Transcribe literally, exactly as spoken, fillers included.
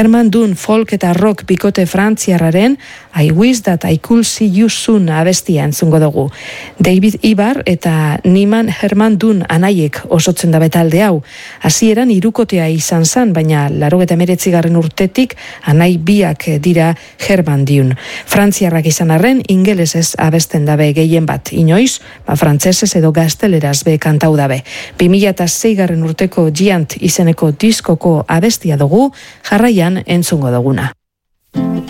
Herman Dunn folk eta rock bikote frantziarraren I Wish That I Could See You Soon abestia entzungo dugu. David Ibar eta Niman Herman Dunn anaiek osotzen dabe talde hau. Hasieran hirukotea izan zan, baina laurogeita hemeretzigarren urtetik anai biak dira Herman Dunn. Frantziarrak izan arren ingelesez abesten dabe gehien bat. Inoiz, ba, frantsesez edo gazteleraz be kantau dabe. bi mila seigarren urteko Giant izeneko diskoko abestia dugu, jarraian entzungo duguna.